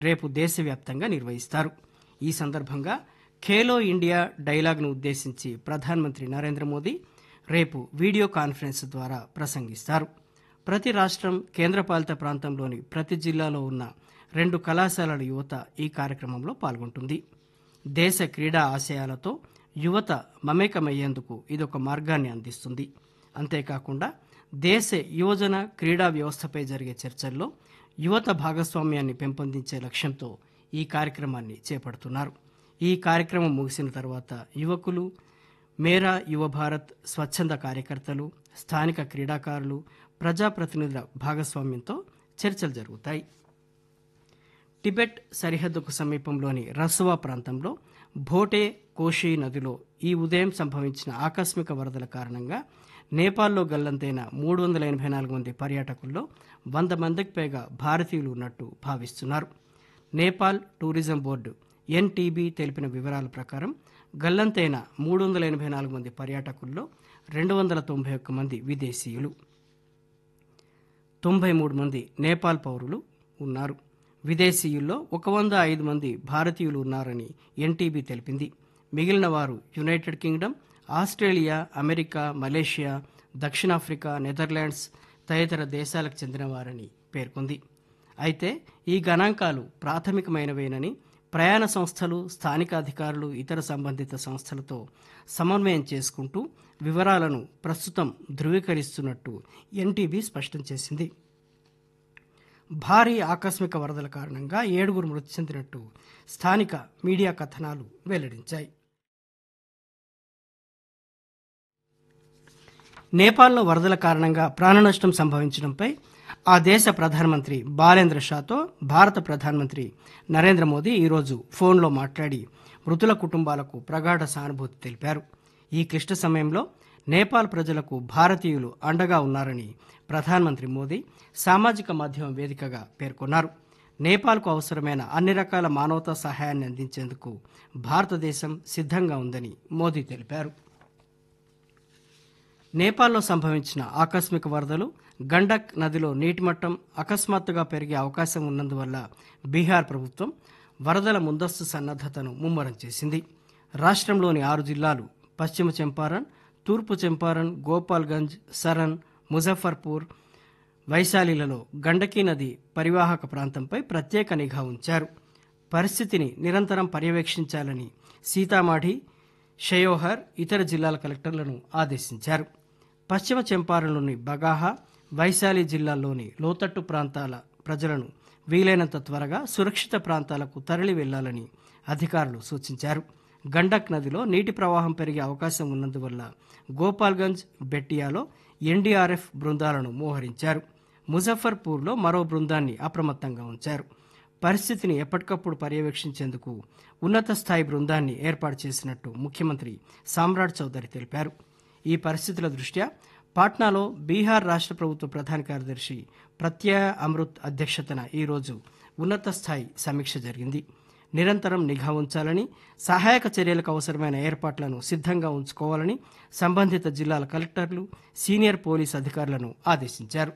రేపు దేశవ్యాప్తంగా నిర్వహిస్తారు. ఈ సందర్భంగా ఖేలో ఇండియా డైలాగ్ను ఉద్దేశించి ప్రధానమంత్రి నరేంద్ర మోదీ రేపు వీడియో కాన్ఫరెన్స్ ద్వారా ప్రసంగిస్తారు. ప్రతి రాష్ట్రం, కేంద్రపాలిత ప్రాంతంలోని ప్రతి జిల్లాలో ఉన్న 2 కళాశాలల యువత ఈ కార్యక్రమంలో పాల్గొంటుంది. దేశ క్రీడా ఆశయాలతో యువత మమేకమయ్యేందుకు ఇదొక మార్గాన్ని అందిస్తుంది. అంతేకాకుండా దేశ యువజన క్రీడా వ్యవస్థపై జరిగే చర్చల్లో యువత భాగస్వామ్యాన్ని పెంపొందించే లక్ష్యంతో ఈ కార్యక్రమాన్ని చేపడుతున్నారు. ఈ కార్యక్రమం ముగిసిన తర్వాత యువకులు, మేరా యువ భారత్ స్వచ్ఛంద కార్యకర్తలు, స్థానిక క్రీడాకారులు, ప్రజాప్రతినిధుల భాగస్వామ్యంతో చర్చలు జరుగుతాయి. టిబెట్ సరిహద్దుకు సమీపంలోని రసువా ప్రాంతంలో భోటే కోషి నదిలో ఈ ఉదయం సంభవించిన ఆకస్మిక వరదల కారణంగా నేపాల్లో గల్లంతైన 384 మంది పర్యాటకుల్లో 100 మందికి పైగా భారతీయులు ఉన్నట్టు భావిస్తున్నారు. నేపాల్ టూరిజం బోర్డు ఎన్టీబీ తెలిపిన వివరాల ప్రకారం గల్లంతైన 384 మంది పర్యాటకుల్లో 291 మంది విదేశీయులు, 93 మంది నేపాల్ పౌరులు ఉన్నారు. విదేశీయుల్లో 105 మంది భారతీయులు ఉన్నారని ఎన్టీబీ తెలిపింది. మిగిలిన వారు United Kingdom, Australia, America, Malaysia, దక్షిణాఫ్రికా, నెదర్లాండ్స్ తదితర దేశాలకు చెందినవారని పేర్కొంది. అయితే ఈ గణాంకాలు ప్రాథమికమైనవేనని ప్రయాణ సంస్థలు, స్థానిక అధికారులు, ఇతర సంబంధిత సంస్థలతో సమన్వయం చేసుకుంటూ వివరాలను ప్రస్తుతం ధృవీకరిస్తున్నట్టు ఎన్టీబీ స్పష్టం చేసింది. భారీ ఆకస్మిక వరదల కారణంగా 7 మృతి చెందినట్టు స్థానిక మీడియా కథనాలు వెల్లడించాయి. నేపాల్లో వరదల కారణంగా ప్రాణనష్టం సంభవించడంపై ఆ దేశ ప్రధానమంత్రి బాలేంద్ర షాతో భారత ప్రధానమంత్రి నరేంద్ర మోదీ ఈరోజు ఫోన్లో మాట్లాడి మృతుల కుటుంబాలకు ప్రగాఢ సానుభూతి తెలిపారు. ఈ క్లిష్ట సమయంలో నేపాల్ ప్రజలకు భారతీయులు అండగా ఉన్నారని ప్రధానమంత్రి మోదీ సామాజిక మాధ్యమం వేదికగా పేర్కొన్నారు. నేపాల్కు అవసరమైన అన్ని రకాల మానవతా సహాయాన్ని అందించేందుకు భారతదేశం సిద్ధంగా ఉందని మోదీ తెలిపారు. నేపాల్లో సంభవించిన ఆకస్మిక వరదలు, గండక్ నదిలో నీటిమట్టం అకస్మాత్తుగా పెరిగే అవకాశం ఉన్నందువల్ల బీహార్ ప్రభుత్వం వరదల ముందస్తు సన్నద్ధతను ముమ్మరం చేసింది. రాష్ట్రంలోని 6 జిల్లాలు పశ్చిమ చంపారణ్, తూర్పు చంపారణ్, గోపాల్గంజ్, సరన్, ముజఫర్పూర్, వైశాలిలలో గండకీ నది పరివాహక ప్రాంతంపై ప్రత్యేక నిఘా ఉంచారు. పరిస్థితిని నిరంతరం పర్యవేక్షించాలని సీతామాఢి, షయోహర్, ఇతర జిల్లాల కలెక్టర్లను ఆదేశించారు. పశ్చిమ చంపారణ్లోని బగాహా, వైశాలి జిల్లాల్లోని లోతట్టు ప్రాంతాల ప్రజలను వీలైనంత త్వరగా సురక్షిత ప్రాంతాలకు తరలి వెళ్లాలని అధికారులు సూచించారు. గండక్ నదిలో నీటి ప్రవాహం పెరిగే అవకాశం ఉన్నందువల్ల గోపాల్గంజ్, బెట్టియాలో ఎన్డీఆర్ఎఫ్ బృందాలను మోహరించారు. ముజఫర్పూర్లో మరో బృందాన్ని అప్రమత్తంగా ఉంచారు. పరిస్థితిని ఎప్పటికప్పుడు పర్యవేక్షించేందుకు ఉన్నత స్థాయి బృందాన్ని ఏర్పాటు చేసినట్టు ముఖ్యమంత్రి సామ్రాట్ చౌదరి తెలిపారు. ఈ పరిస్థితుల దృష్ట్యా పాట్నాలో బీహార్ రాష్ట్ర ప్రభుత్వ ప్రధాన కార్యదర్శి ప్రత్యయ అమృత్ అధ్యక్షతన ఈరోజు ఉన్నత స్థాయి సమీక్ష జరిగింది. నిరంతరం నిఘా ఉంచాలని, సహాయక చర్యలకు అవసరమైన ఏర్పాట్లను సిద్ధంగా ఉంచుకోవాలని సంబంధిత జిల్లాల కలెక్టర్లు, సీనియర్ పోలీస్ అధికారులను ఆదేశించారు.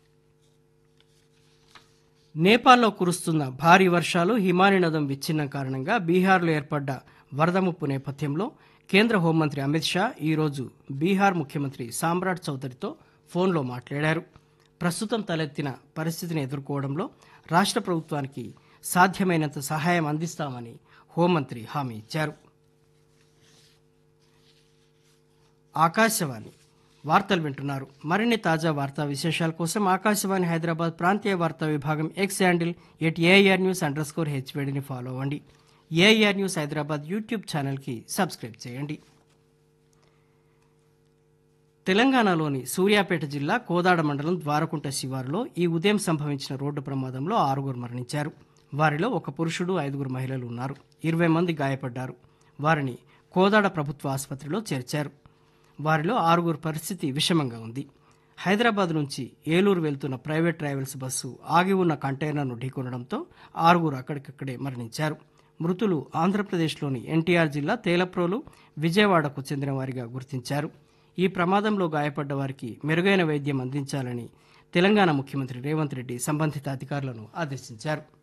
నేపాల్లో కురుస్తున్న భారీ వర్షాలు, హిమానీ నదం విచ్ఛిన్నం కారణంగా బీహార్లో ఏర్పడ్డ వరద ముప్పు నేపథ్యంలో కేంద్ర హోంమంత్రి అమిత్ షా ఈరోజు బీహార్ ముఖ్యమంత్రి సామ్రాట్ చౌదరితో ఫోన్లో మాట్లాడారు. ప్రస్తుతం తలెత్తిన పరిస్థితిని ఎదుర్కోవడంలో రాష్ట్ర ప్రభుత్వానికి సాధ్యమైనంత సహాయం అందిస్తామని హోంమంత్రి హామీ ఇచ్చారు. ఆకాశవాణి వార్తలు వింటున్నారు. మరిన్ని తాజా వార్తా విశేషాల కోసం ఆకాశవాణి హైదరాబాద్ ప్రాంతీయ వార్తా విభాగం ఎక్స్ హ్యాండిల్ @AIRnews_HVDని ఫాలో అవ్వండి. ఏఐఆర్ న్యూస్ హైదరాబాద్ యూట్యూబ్ ఛానల్కి సబ్స్క్రైబ్ చేయండి. తెలంగాణలోని సూర్యాపేట జిల్లా కోదాడ మండలం ద్వారకుంట శివారులో ఈ ఉదయం సంభవించిన రోడ్డు ప్రమాదంలో 6 మరణించారు. వారిలో ఒక పురుషుడు, 5 మహిళలు ఉన్నారు. 20 మంది గాయపడ్డారు. వారిని కోదాడ ప్రభుత్వ ఆసుపత్రిలో చేర్చారు. వారిలో 6 పరిస్థితి విషమంగా ఉంది. హైదరాబాద్ నుంచి ఏలూరు వెళ్తున్న ప్రైవేట్ ట్రావెల్స్ బస్సు ఆగి ఉన్న కంటైనర్ను ఢీకొనడంతో 6 అక్కడికక్కడే మరణించారు. మృతులు ఆంధ్రప్రదేశ్లోని ఎన్టీఆర్ జిల్లా తేలప్రోలు, విజయవాడకు చెందిన వారిగా గుర్తించారు. ఈ ప్రమాదంలో గాయపడ్డ వారికి మెరుగైన వైద్యం అందించాలని తెలంగాణ ముఖ్యమంత్రి రేవంత్ రెడ్డి సంబంధిత అధికారులను ఆదేశించారు.